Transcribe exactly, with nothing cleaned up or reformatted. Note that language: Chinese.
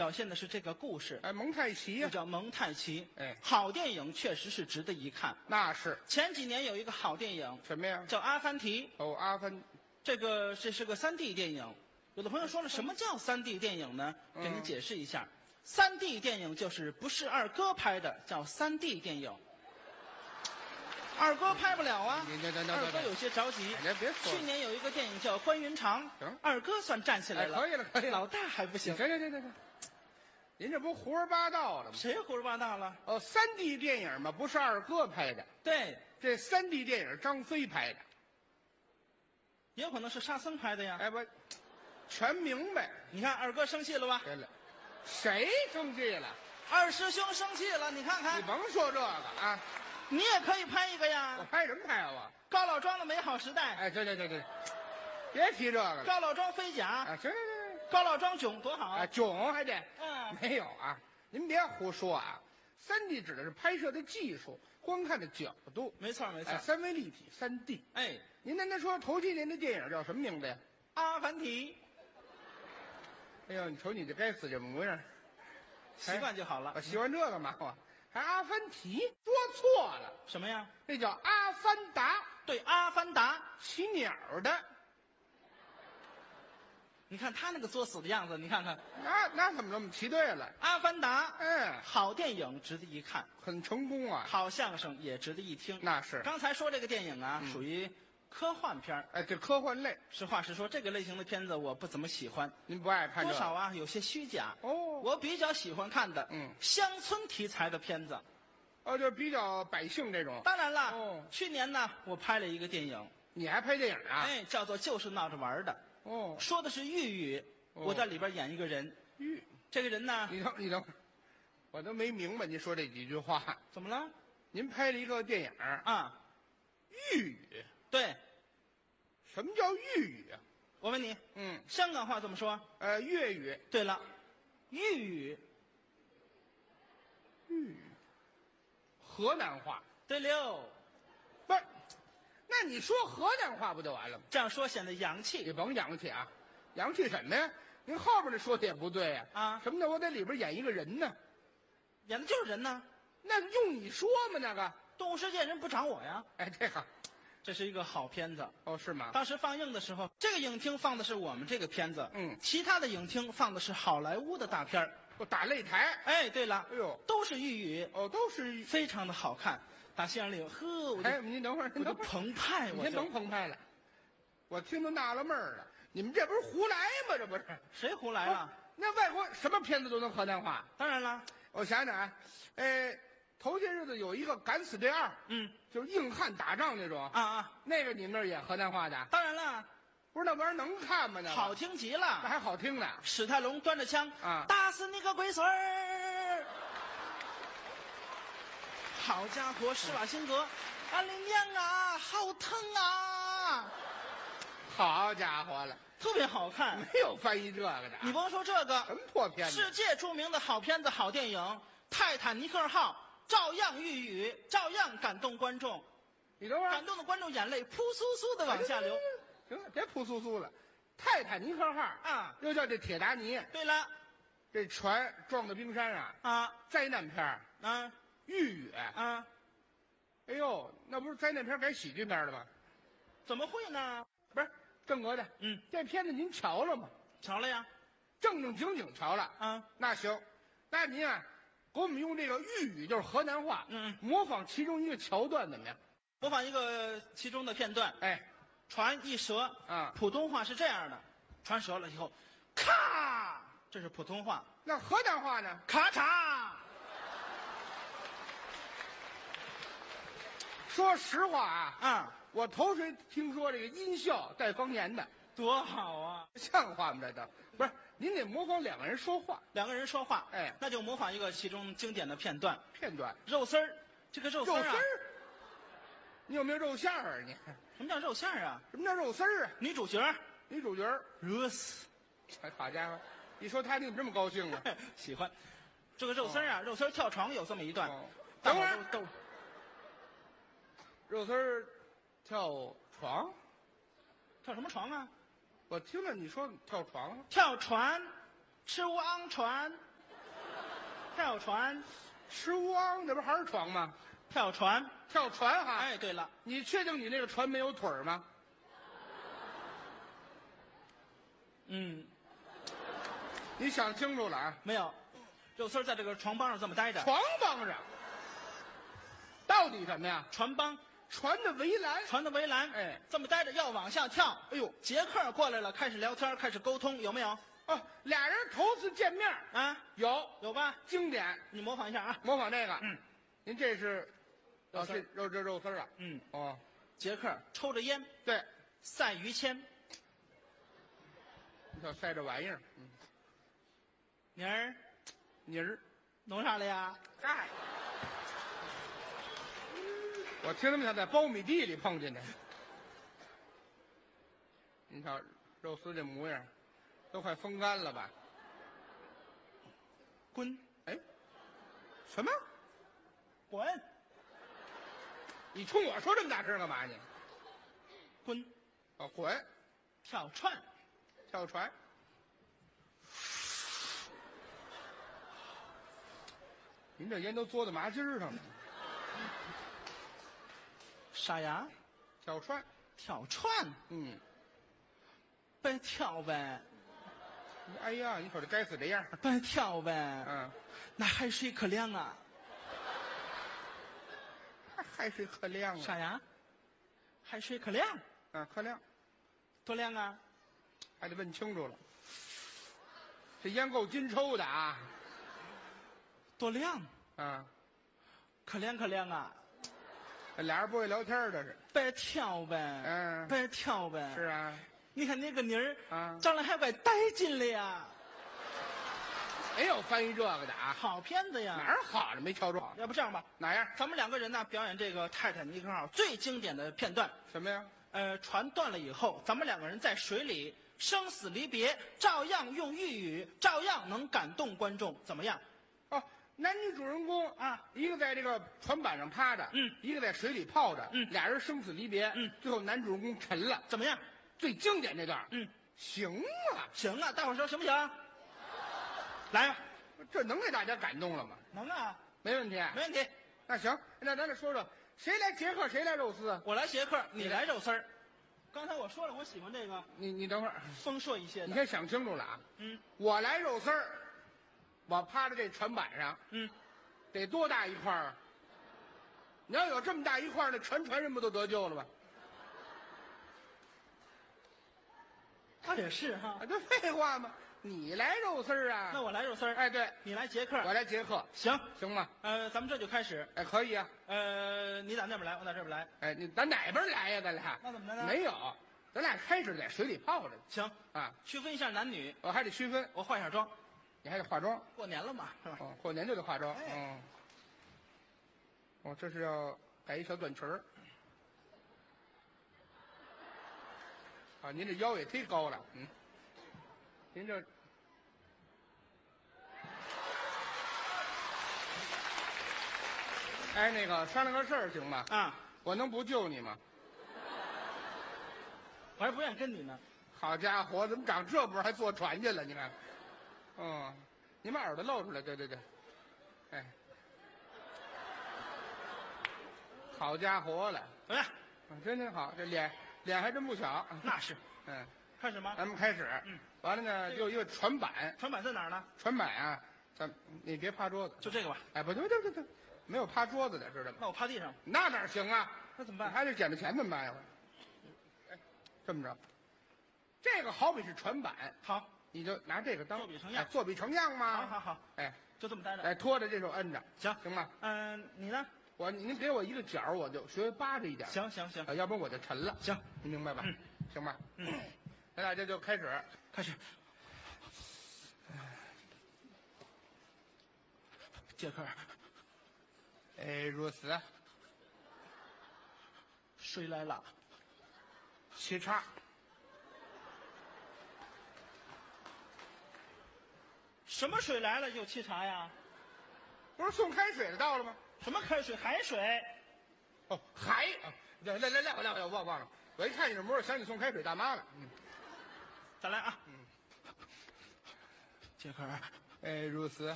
表现的是这个故事， 哎，蒙太奇呀、 就叫蒙太奇。 哎好电影确实是值得一看。 那是前几年有一个好电影什么呀？ 叫《阿凡提》， 哦，阿凡， 这个这是个三 D 电影。有的朋友说了，什么叫三 D 电影呢？ 嗯给您解释一下，三 D 电影就是不是二哥拍的，叫三 D 电影。二哥拍不了啊， 你这这这二哥有些着急。 哎别说了去年有一个电影叫《关云长》， 行二哥算站起来了， 哎可以了可以了老大还不行。 行行行行行，您这不胡说八道了吗？ 谁胡说八道了？ 哦，三 D 电影嘛，不是二哥拍的， 对， 这三 D 电影张飞拍的。 也有可能是沙僧拍的呀。 哎，我全明白。 你看二哥生气了吧？ 对了，谁生气了？ 二师兄生气了，你看你看， 甭说这个啊， 你也可以拍一个我呀。 拍什么拍啊我？ 高老庄的美好时代， 哎，对对对对，别提这个了。 高老庄飞甲， 啊，行行行， 高老庄囧多好啊，囧还得。 嗯， 没有啊，您别胡说啊！三 D 指的是拍摄的技术，观看的角度。 没错没错哎，。三维立体三 D。 哎， 您刚才说头些年的电影叫什么名字呀？ 阿凡提， 哎呦，你瞅你这该死这模样， 习惯就好了我。喜欢这个嘛我还阿凡提，说错了， 什么呀？ 那叫阿凡达， 对，阿凡达。 骑鸟的。 你看他那个作死的样子，你看看那那怎么这么骑对了？ 阿凡达， 嗯， 好电影值得一看， 很成功啊。 好相声也值得一听。 那是， 刚才说这个电影啊， 嗯属于科幻片儿。 哎，这科幻类， 实话实说，这个类型的片子我不怎么喜欢， 您不爱看这个？ 多少啊有些虚假。 哦， 我比较喜欢看的， 嗯乡村题材的片子。 哦，就比较百姓这种。 当然了， 哦去年呢，我拍了一个电影， 你还拍电影啊？ 哎，叫做《就是闹着玩儿的》， 哦， 说的是豫语， 哦我在里边演一个人， 玉， 这个人呢， 你等你等会儿，我都没明白您说这几句话。 怎么了？ 您拍了一个电影啊， 豫语， 对， 什么叫豫语啊？ 我问你， 嗯， 香港话怎么说？ 呃，粤语， 对了，豫语， 豫语，河南话。 对溜， 不是，那你说河南话不就完了吗？ 这样说显得洋你气甭洋气啊，洋气什么呀？您后边的说的也不对呀、 啊。 什么叫我在里边演一个人呢？ 演的就是人呢。 那用你说吗？那个， 动物世界人不找我呀。 哎，这个， 这是一个好片子。 哦，是吗？ 当时放映的时候，这个影厅放的是我们这个片子， 嗯其他的影厅放的是好莱坞的大片儿。 我打擂台。 哎，对了， 哎呦， 都是豫语， 哦，都是。 非常的好看。打戏院里，呵，我就、 哎，您等会儿，您我就等会儿， 澎湃，我您甭就澎湃了，我听都纳了闷儿了。你们这不是胡来吗？这不是？ 谁胡来了？ 那外国什么片子都能河南话？ 当然了， 我想想啊，呃，头些日子有一个《敢死队二》， 嗯就是硬汉打仗那种， 啊啊， 那个你们那儿演河南话的？ 当然了， 不是那玩意儿能看吗？那个好，听极那了。 还好听呢。 史泰龙端着枪啊打死你个龟孙儿！好家伙，施瓦辛格，俺的娘啊，好疼啊！ 好家伙了， 特别好看。 没有翻译这个的啊。 你甭说这什个， 么破片子？ 世界著名的好片子、好电影《泰坦尼克号》照样豫语，照样感动观众， 你等会儿， 感动的观众眼泪扑簌簌的往下流。 行了，别扑簌簌了。泰坦尼克号啊， 又叫这铁达尼， 对了， 这船撞到冰山啊， 啊灾难片儿啊豫语。 啊， 哎呦，那不是灾难片改喜剧片了吗？ 怎么会呢？ 不是，正格的， 嗯， 这片子您瞧了吗？ 瞧了呀， 正正经经瞧了。 啊， 那行，那您啊，给我们用这个豫语，就是河南话， 嗯， 模仿其中一个桥段怎么样？ 模仿一个其中的片段。 哎， 船一折， 啊普通话是这样的，船折了以后，咔，这是普通话， 那河南话呢？ 咔嚓， 说实话啊， 啊， 我头回听说这个音效带方言的， 多好啊！ 像话吗？这都不是，您得模仿两个人说话两个人说话， 哎那就模仿一个其中经典的片段， 片段。 肉丝儿，这个肉丝儿啊， 肉丝儿，你有没有肉馅儿啊？你什么叫肉馅儿啊？ 什么叫肉丝儿啊？ 女主角女主角儿， 热死， 哎，好家伙，一说他你怎么这么高兴啊？ 喜欢。这个肉丝儿啊，肉丝儿跳床有这么一段， 哦大等会儿伙都都肉丝儿跳床， 跳什么床啊？ 我听了你说跳床， 跳船，吃王船， 跳船， 吃汪，这不还是床吗？ 跳船。 跳船哈。 哎，对了， 你确定你那个船没有腿儿吗？ 嗯， 你想清楚了啊！ 没有，肉丝儿在这个床帮上这么待着。 床帮上，到底什么呀？ 船帮， 船的围栏。 船的围栏。 哎， 这么待着要往下跳。 哎呦， 杰克过来了，开始聊天，开始沟通，有没有？ 哦，俩人头次见面啊， 有有吧？ 经典， 你模仿一下啊。 模仿这个。 嗯， 您这是，哦， 肉丝儿这肉这肉丝儿啊。 嗯， 哦， 杰克抽着烟， 对， 赛于谦。 你瞧塞这玩意儿，嗯， 妮儿， 妮儿， 弄啥了呀？ 哎，我听他们像在苞米地里碰见的。你瞧肉丝这模样，都快风干了吧？ 滚！ 哎，什么？ 滚！ 你冲我说这么大声干嘛你？ 滚！ 哦，滚！ 跳船。 跳船。您这烟都嘬到麻筋儿上了。 啥呀？ 跳船。 跳船。 嗯。 别跳呗。 哎呀，你瞅这该死这样。 别跳呗。 嗯。 那海水可凉啊。 海水可凉啊。 啥呀？海水可凉。 啊，可凉。 多凉啊？ 还得问清楚了。这烟够金抽的啊。 多凉。 啊。 可凉可凉啊。 这俩人不会聊天的是。 别跳呗。 嗯。 别跳呗。 是啊。 你看那个妮儿啊， 长得还怪带劲的呀。 没有翻译这个的啊。 好片子呀。 哪儿好了没瞧着？ 要不这样吧？ 哪样？ 咱们两个人呢表演这个泰坦尼克号最经典的片段。 什么呀？ 呃，船断了以后，咱们两个人在水里生死离别，照样用粤语，照样能感动观众，怎么样？ 哦，男女主人公啊， 一个在这个船板上趴着， 嗯， 一个在水里泡着， 嗯， 俩人生死离别， 嗯， 最后男主人公沉了， 怎么样？ 最经典这段， 嗯， 行啊， 行啊，大伙儿说行不行？来呀， 这能给大家感动了吗？ 能啊， 没问题， 没问题。 那行，那咱再说说，谁来杰克，谁来肉丝？ 我来杰克，你来肉丝儿。刚才我说了，我喜欢这个你你等会儿， 丰硕一些的。 你先想清楚了啊。 嗯， 我来肉丝儿，我趴在这船板上， 嗯， 得多大一块儿啊？你要有这么大一块儿，那全船人不都得救了吧？ 倒也是哈。 啊，这废话吗？你来肉丝儿啊？ 那我来肉丝儿。 哎，对， 你来杰克。 我来杰克， 行行吗？ 呃，咱们这就开始。 哎，可以啊。 呃，你打那边来，我打这边来。 哎，你咱哪边来呀？咱俩那怎么着呢？ 没有，咱俩开始在水里泡着。 行啊， 区分一下男女。 我还得区分， 我化一下妆。 你还得化妆。 过年了嘛，是吧？ 哦，过年就得化妆。 哎嗯。哦，这是要改一小短裙儿。啊，您这腰也忒高了，嗯。您这。哎，那个商量个事儿行吗？ 啊， 我能不救你吗？ 我还不愿意跟你呢。 好家伙，怎么长这波还坐船去了？你看，嗯，你把耳朵露出来，对对对，哎，好家伙了， 怎么样？ 真真好，这脸脸还真不小。 那是。 嗯， 开始吗？ 咱们开始。 嗯， 完了呢，就一个船板。 船板在哪儿呢？ 船板啊，咱你别趴桌子。 就这个吧。 哎，不对不对不对，没有趴桌子的，知道吗？ 那我趴地上。 那哪行啊？ 那怎么办？ 还得捡着钱怎么办呀？哎，这么着，这个好比是船板， 好， 你就拿这个当作比成样哎作比成样嘛。 好好好， 哎， 就这么待着。 哎，拖着这手摁着， 行行吧？ 嗯，你呢？ 我您给我一个角，我就学扒着一点。 行行行， 啊，要不然我就沉了。 行， 您明白吧？ 嗯， 行吧？ 嗯， 咱俩这就开始， 开始。杰克， 哎，如此， 水来了， 沏茶。 什么水来了就沏茶呀？ 不是送开水的到了吗？ 什么开水？海水。 哦，海啊！来来来来，我来我来，我忘忘了。我一看你这模样，想起送开水大妈了。嗯， 再来啊。 嗯， 杰克， 哎，如此。